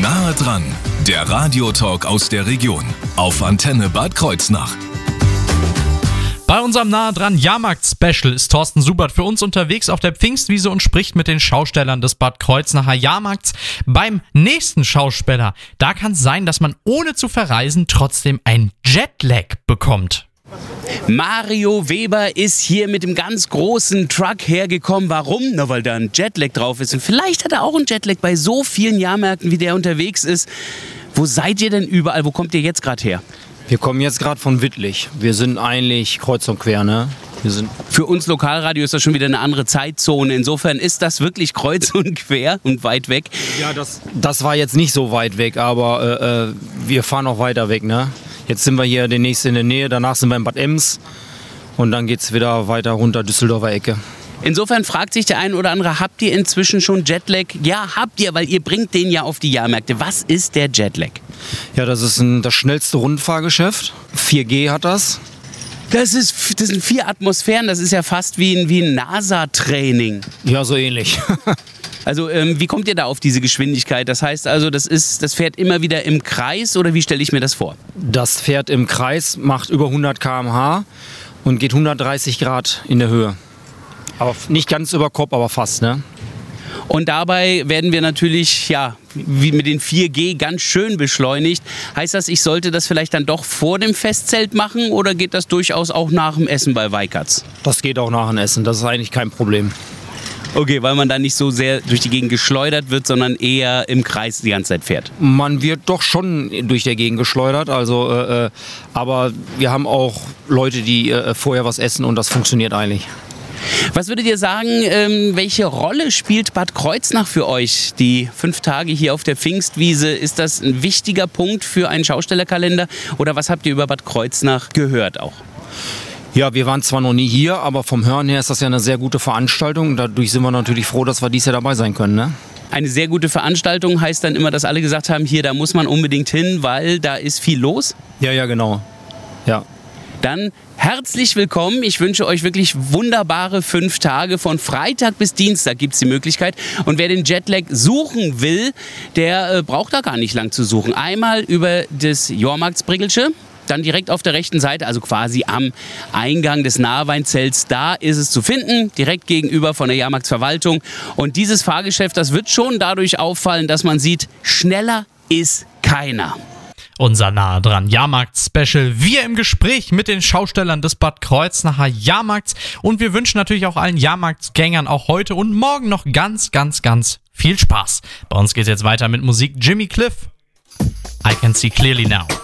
Nahe dran, der Radiotalk aus der Region auf Antenne Bad Kreuznach. Bei unserem Nahe dran Jahrmarkt-Special ist Thorsten Subert für uns unterwegs auf der Pfingstwiese und spricht mit den Schaustellern des Bad Kreuznacher Jahrmarkts. Beim nächsten Schausteller, da kann es sein, dass man ohne zu verreisen trotzdem ein Jetlag bekommt. Mario Weber ist hier mit dem ganz großen Truck hergekommen. Warum? Na, weil da ein Jetlag drauf ist. Und vielleicht hat er auch einen Jetlag bei so vielen Jahrmärkten, wie der unterwegs ist. Wo seid ihr denn überall? Wo kommt ihr jetzt gerade her? Wir kommen jetzt gerade von Wittlich. Wir sind eigentlich kreuz und quer, ne? Für uns Lokalradio ist das schon wieder eine andere Zeitzone. Insofern ist das wirklich kreuz und quer und weit weg. Ja, das war jetzt nicht so weit weg, aber wir fahren auch weiter weg, ne? Jetzt sind wir hier demnächst in der Nähe, danach sind wir in Bad Ems und dann geht's wieder weiter runter Düsseldorfer Ecke. Insofern fragt sich der ein oder andere, habt ihr inzwischen schon Jetlag? Ja, habt ihr, weil ihr bringt den ja auf die Jahrmärkte. Was ist der Jetlag? Ja, das ist das schnellste Rundfahrgeschäft. 4G hat das. Das sind 4 Atmosphären, das ist ja fast wie ein NASA-Training. Ja, so ähnlich. Also wie kommt ihr da auf diese Geschwindigkeit? Das heißt also, das fährt immer wieder im Kreis oder wie stelle ich mir das vor? Das fährt im Kreis, macht über 100 km/h und geht 130 Grad in der Höhe. Aber nicht ganz über Kopf, aber fast, ne? Und dabei werden wir natürlich, ja, wie mit den 4G ganz schön beschleunigt. Heißt das, ich sollte das vielleicht dann doch vor dem Festzelt machen oder geht das durchaus auch nach dem Essen bei Weikatz? Das geht auch nach dem Essen, das ist eigentlich kein Problem. Okay, weil man da nicht so sehr durch die Gegend geschleudert wird, sondern eher im Kreis die ganze Zeit fährt. Man wird doch schon durch die Gegend geschleudert, aber wir haben auch Leute, die vorher was essen und das funktioniert eigentlich. Was würdet ihr sagen, welche Rolle spielt Bad Kreuznach für euch? Die 5 Tage hier auf der Pfingstwiese, ist das ein wichtiger Punkt für einen Schaustellerkalender? Oder was habt ihr über Bad Kreuznach gehört auch? Ja, wir waren zwar noch nie hier, aber vom Hören her ist das ja eine sehr gute Veranstaltung. Dadurch sind wir natürlich froh, dass wir dieses Jahr dabei sein können, ne? Eine sehr gute Veranstaltung heißt dann immer, dass alle gesagt haben, hier, da muss man unbedingt hin, weil da ist viel los? Ja, genau. Ja. Dann herzlich willkommen. Ich wünsche euch wirklich wunderbare 5 Tage. Von Freitag bis Dienstag gibt es die Möglichkeit. Und wer den Jetlag suchen will, der braucht da gar nicht lang zu suchen. Einmal über das Jahrmarktsbrigelsche, dann direkt auf der rechten Seite, also quasi am Eingang des Nahweinzelts. Da ist es zu finden, direkt gegenüber von der Jahrmarktsverwaltung. Und dieses Fahrgeschäft, das wird schon dadurch auffallen, dass man sieht, schneller ist keiner. Unser Nahe dran Jahrmarkt-Special. Wir im Gespräch mit den Schaustellern des Bad Kreuznacher Jahrmarkts. Und wir wünschen natürlich auch allen Jahrmarktsgängern auch heute und morgen noch ganz, ganz, ganz viel Spaß. Bei uns geht es jetzt weiter mit Musik. Jimmy Cliff. I Can See Clearly Now.